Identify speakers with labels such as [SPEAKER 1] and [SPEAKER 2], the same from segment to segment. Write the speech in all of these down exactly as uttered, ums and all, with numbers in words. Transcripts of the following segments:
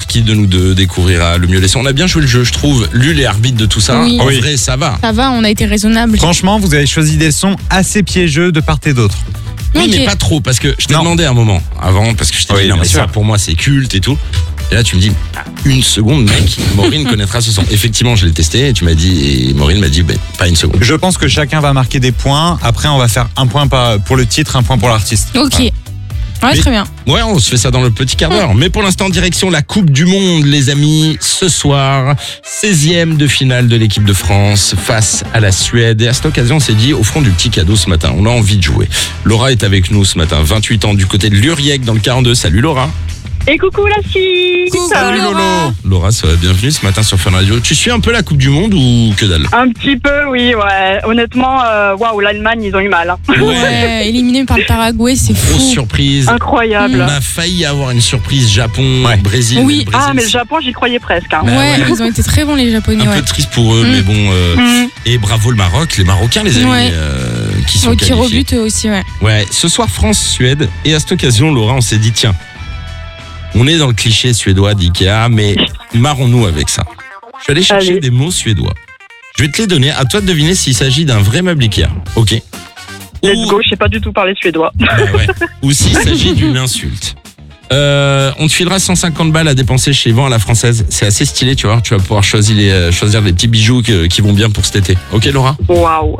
[SPEAKER 1] qui de nous deux découvrira le mieux les sons. On a bien joué le jeu, je trouve. Lul est arbitre de tout ça.
[SPEAKER 2] Oui.
[SPEAKER 1] En
[SPEAKER 3] Oui.
[SPEAKER 1] vrai, ça va.
[SPEAKER 2] Ça va, on a été raisonnable.
[SPEAKER 3] Franchement, vous avez choisi des sons assez piégeux de part et d'autre.
[SPEAKER 1] Oui,
[SPEAKER 2] Ok.
[SPEAKER 1] mais pas trop, parce que je t'ai
[SPEAKER 3] Non.
[SPEAKER 1] demandé un moment avant, parce que je t'ai
[SPEAKER 3] Oui,
[SPEAKER 1] dit, non,
[SPEAKER 3] bien
[SPEAKER 1] mais
[SPEAKER 3] sûr.
[SPEAKER 1] ça, pour moi, c'est culte et tout. Et là, tu me dis, ah, une seconde, mec, Maureen connaîtra ce son. Effectivement, je l'ai testé et tu m'as dit, et Maureen m'a dit, ben, pas une seconde.
[SPEAKER 3] Je pense que chacun va marquer des points. Après, on va faire un point par- pour le titre, un point pour l'artiste.
[SPEAKER 2] Ok. Ouais,
[SPEAKER 1] Mais-
[SPEAKER 2] très bien.
[SPEAKER 1] Ouais, on se fait ça dans le petit quart d'heure. Mais pour l'instant, direction la Coupe du Monde, les amis. Ce soir, seizième de finale de l'équipe de France face à la Suède. Et à cette occasion, on s'est dit, offrons du petit cadeau ce matin. On a envie de jouer. Laura est avec nous ce matin, vingt-huit ans, du côté de Luriec, dans le quarante-deux. Salut Laura.
[SPEAKER 4] Et coucou la fille.
[SPEAKER 2] Coucou,
[SPEAKER 3] Salut
[SPEAKER 2] Laura.
[SPEAKER 3] Lolo.
[SPEAKER 1] Laura, ça va, bienvenue ce matin sur Fun Radio. Tu suis un peu la Coupe du Monde ou que dalle?
[SPEAKER 4] Un petit peu, oui, ouais. Honnêtement, euh, waouh, l'Allemagne, ils ont eu mal. Hein.
[SPEAKER 2] Ouais, éliminé par le Paraguay, c'est
[SPEAKER 1] Grosse
[SPEAKER 2] fou.
[SPEAKER 1] surprise.
[SPEAKER 4] Incroyable.
[SPEAKER 1] On a failli avoir une surprise Japon,
[SPEAKER 3] Ouais.
[SPEAKER 1] Brésil.
[SPEAKER 2] Oui.
[SPEAKER 1] Brésil,
[SPEAKER 4] Ah, mais le
[SPEAKER 1] c'est
[SPEAKER 4] Japon, j'y croyais presque. Hein.
[SPEAKER 1] Bah
[SPEAKER 2] Ouais,
[SPEAKER 1] ouais.
[SPEAKER 2] ils ont été très bons les Japonais,
[SPEAKER 1] un
[SPEAKER 2] ouais.
[SPEAKER 1] peu triste pour eux,
[SPEAKER 2] Mm.
[SPEAKER 1] mais bon. euh,
[SPEAKER 4] Mhm.
[SPEAKER 1] Et bravo le Maroc, les Marocains, les amis,
[SPEAKER 2] Ouais.
[SPEAKER 1] euh, qui sont
[SPEAKER 2] Au tir au
[SPEAKER 1] qualifiés.
[SPEAKER 2] but eux aussi, ouais.
[SPEAKER 1] Ouais, ce soir France-Suède. Et à cette occasion, Laura, on s'est dit, tiens, on est dans le cliché suédois d'Ikea, mais marrons-nous avec ça. Je suis allé chercher
[SPEAKER 4] Allez.
[SPEAKER 1] des mots suédois. Je vais te les donner. À toi de deviner s'il s'agit d'un vrai meuble Ikea. Ok.
[SPEAKER 4] Let's
[SPEAKER 1] Ou-
[SPEAKER 4] go, je sais pas du tout parler suédois.
[SPEAKER 1] Bah ouais. Ou s'il s'agit d'une insulte. Euh, on te filera cent cinquante balles à dépenser chez Vent à la Française. C'est assez stylé, tu vois. Tu vas pouvoir choisir, les, euh, choisir des petits bijoux que- qui vont bien pour cet été. Ok, Laura?
[SPEAKER 4] Waouh.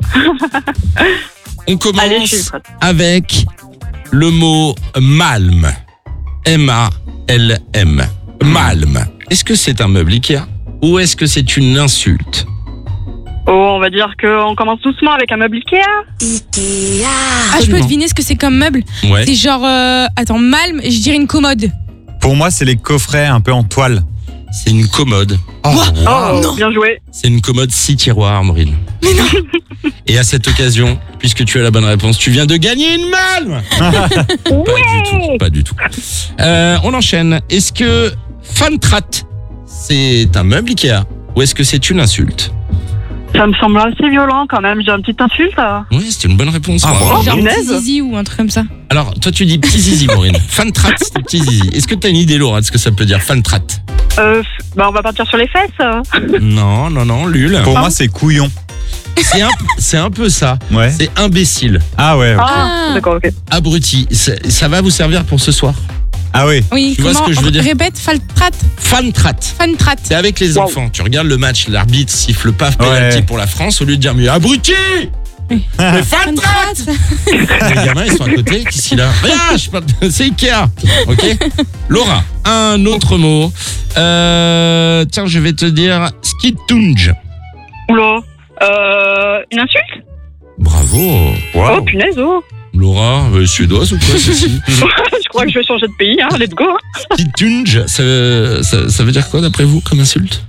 [SPEAKER 1] On commence
[SPEAKER 4] Allez, je suis prête.
[SPEAKER 1] avec le mot Malm. M A L M. Malm. Est-ce que c'est un meuble Ikea ou est-ce que c'est une insulte?
[SPEAKER 4] Oh, on va dire qu'on commence doucement avec un meuble Ikea.
[SPEAKER 2] Ah, je peux
[SPEAKER 1] Absolument.
[SPEAKER 2] deviner ce que c'est comme meuble.
[SPEAKER 1] Ouais.
[SPEAKER 2] C'est genre, euh, attends, Malm, je dirais une commode.
[SPEAKER 3] Pour moi, c'est les coffrets un peu en toile.
[SPEAKER 1] C'est une commode.
[SPEAKER 4] Oh,
[SPEAKER 2] non.
[SPEAKER 4] bien joué.
[SPEAKER 1] C'est une commode six tiroirs, Maureen. Et à cette occasion, puisque tu as la bonne réponse, tu viens de gagner une Malm. Pas du tout, pas du tout. Euh, on enchaîne. Est-ce que Fantrat, c'est un meuble Ikea ou est-ce que c'est une insulte?
[SPEAKER 4] Ça me semble assez violent quand même. J'ai une petite insulte.
[SPEAKER 1] Oui, c'est une bonne réponse.
[SPEAKER 3] Ah,
[SPEAKER 1] Bravo.
[SPEAKER 3] bravo.
[SPEAKER 2] Genre
[SPEAKER 4] punaise.
[SPEAKER 2] petit zizi ou un truc comme ça.
[SPEAKER 1] Alors, toi, tu dis petit zizi, Maureen. Fantrat, c'est petit zizi. Est-ce que tu as une idée, Laura, de ce que ça peut dire, Fantrat?
[SPEAKER 4] Euh, bah, on va partir sur les fesses.
[SPEAKER 1] Non, non, non, Lul.
[SPEAKER 3] Pour moi, c'est couillon.
[SPEAKER 1] C'est un, c'est un peu ça.
[SPEAKER 3] Ouais.
[SPEAKER 1] C'est imbécile,
[SPEAKER 3] Ah ouais. ok.
[SPEAKER 4] Ah,
[SPEAKER 2] Ah.
[SPEAKER 4] d'accord, ok.
[SPEAKER 1] abruti. Ça, ça va vous servir pour ce soir.
[SPEAKER 3] Ah oui.
[SPEAKER 2] Oui,
[SPEAKER 1] Tu vois
[SPEAKER 2] comment
[SPEAKER 1] ce que je veux dire
[SPEAKER 2] Répète, faltrat,
[SPEAKER 1] Fantrat.
[SPEAKER 2] fantrat.
[SPEAKER 1] C'est avec les
[SPEAKER 4] Wow.
[SPEAKER 1] enfants. Tu regardes le match, l'arbitre siffle pas penalty
[SPEAKER 3] Ouais.
[SPEAKER 1] pour la France au lieu de dire mais abruti. Mais Fantrat. Les gamins ils sont à côté. Qu'est-ce qu'il a? Rien, je parle- c'est Ikea. Ok. Laura, un autre mot. Euh, tiens, je vais te dire skitunge.
[SPEAKER 4] Oula. Euh, une insulte?
[SPEAKER 1] Bravo.
[SPEAKER 4] Oh, punaise, oh.
[SPEAKER 1] Laura, euh, suédoise ou quoi ceci?
[SPEAKER 4] Je crois que je vais changer de pays, hein. Let's go.
[SPEAKER 1] Skitunge, ça, ça, ça veut dire quoi d'après vous comme insulte?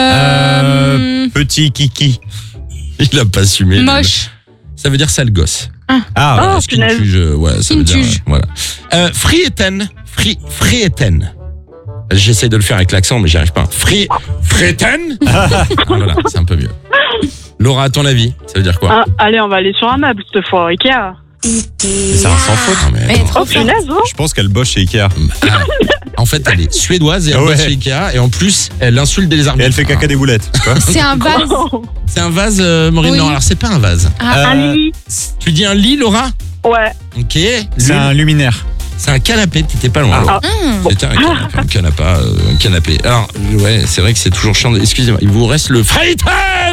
[SPEAKER 2] Euh,
[SPEAKER 3] Petit kiki.
[SPEAKER 1] Il a pas assumé. lui.
[SPEAKER 2] moche.
[SPEAKER 1] Ça veut dire sale gosse.
[SPEAKER 3] Ah ouais.
[SPEAKER 4] Oh,
[SPEAKER 1] Skin
[SPEAKER 4] punaise.
[SPEAKER 1] tuge, ouais, ça veut dire,
[SPEAKER 2] Skin tuge.
[SPEAKER 1] euh, voilà. Euh, Frieten, Fri, Frieten. J'essaie de le faire avec l'accent, mais j'y arrive pas. Fri, Frieten. Voilà, c'est un peu mieux. Laura, à ton avis, ça veut dire quoi?
[SPEAKER 4] Ah, allez, on va aller sur un meuble cette fois. Ikea.
[SPEAKER 3] C'est un sans faute.
[SPEAKER 1] Ah, mais
[SPEAKER 2] Mais
[SPEAKER 1] attends.
[SPEAKER 2] trop
[SPEAKER 4] Oh,
[SPEAKER 2] fort.
[SPEAKER 4] punaise, oh.
[SPEAKER 3] Je pense qu'elle bosse chez Ikea.
[SPEAKER 1] Ah, en fait, elle est suédoise et elle
[SPEAKER 3] Ouais.
[SPEAKER 1] bosse chez Ikea, et en plus, elle insulte des
[SPEAKER 3] Et
[SPEAKER 1] arbitres.
[SPEAKER 3] elle fait caca des boulettes. Tu vois.
[SPEAKER 2] C'est un vase.
[SPEAKER 1] C'est un vase, euh, Maureen?
[SPEAKER 2] Oui.
[SPEAKER 1] Non, alors c'est pas un vase.
[SPEAKER 2] Ah,
[SPEAKER 4] Un
[SPEAKER 3] Euh,
[SPEAKER 4] lit.
[SPEAKER 1] Tu dis un lit, Laura?
[SPEAKER 4] Ouais.
[SPEAKER 1] Ok.
[SPEAKER 3] C'est
[SPEAKER 1] Lul,
[SPEAKER 3] un luminaire.
[SPEAKER 1] c'est un canapé, t'étais pas loin.
[SPEAKER 3] Ah.
[SPEAKER 1] Laura.
[SPEAKER 2] hum.
[SPEAKER 1] C'était un canapé, un canapé, euh, un canapé. Alors, ouais, c'est vrai que c'est toujours chiant. Excusez-moi, il vous reste le Frieten.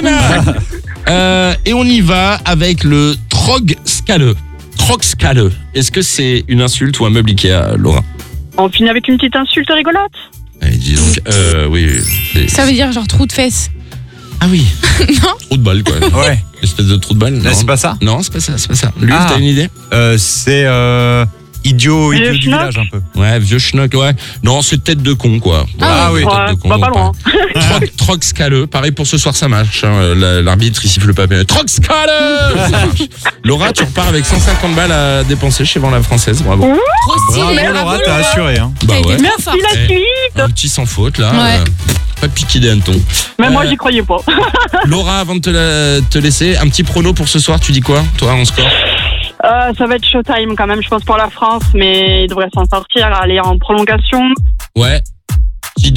[SPEAKER 1] euh, Et on y va avec le Trogskalle. Trogskalle. Est-ce que c'est une insulte ou un meuble Ikea, Laura?
[SPEAKER 4] On finit avec une petite insulte rigolote.
[SPEAKER 1] Allez, dis donc. Euh, oui. c'est-
[SPEAKER 2] Ça veut dire genre trou de fesses.
[SPEAKER 1] Ah oui.
[SPEAKER 2] Non.
[SPEAKER 1] Trou de balle, quoi.
[SPEAKER 3] Ouais.
[SPEAKER 1] Espèce de trou de balle.
[SPEAKER 3] Là,
[SPEAKER 1] non.
[SPEAKER 3] c'est pas ça.
[SPEAKER 1] Non, c'est pas ça, c'est pas ça. Lui,
[SPEAKER 3] Ah.
[SPEAKER 1] t'as une idée?
[SPEAKER 3] Euh, c'est euh, idiot,
[SPEAKER 4] Le
[SPEAKER 3] idiot du
[SPEAKER 4] schnock.
[SPEAKER 3] village un peu.
[SPEAKER 1] Ouais, vieux schnock, ouais. Non, c'est tête de con, quoi.
[SPEAKER 2] Ah
[SPEAKER 3] oui.
[SPEAKER 1] tête
[SPEAKER 4] Ouais,
[SPEAKER 1] de con,
[SPEAKER 4] bah, pas loin.
[SPEAKER 1] Trog- Trogskalle. Pareil pour ce soir, ça marche. hein. La- L'arbitre, il siffle pas. mais Trogskalle. Ça marche. Laura, tu repars avec cent cinquante balles à dépenser chez Vent la Française. Bravo.
[SPEAKER 2] Trop stylé.
[SPEAKER 3] Bravo Laura, t'as assuré. Hein.
[SPEAKER 1] Bah
[SPEAKER 2] T'as été
[SPEAKER 1] ouais.
[SPEAKER 2] trop
[SPEAKER 4] Merci
[SPEAKER 2] forte.
[SPEAKER 4] la
[SPEAKER 1] Eh.
[SPEAKER 4] suite.
[SPEAKER 1] Un petit sans faute, là.
[SPEAKER 2] Ouais.
[SPEAKER 1] Euh, pas piqué des hannetons.
[SPEAKER 4] Mais moi,
[SPEAKER 1] Euh,
[SPEAKER 4] j'y croyais pas.
[SPEAKER 1] Laura, avant de te, la- te laisser, un petit prono pour ce soir. Tu dis quoi, toi, en score?
[SPEAKER 4] Euh, ça va être showtime quand même, je pense, pour la France, mais ils devraient s'en sortir, aller en prolongation.
[SPEAKER 1] Ouais,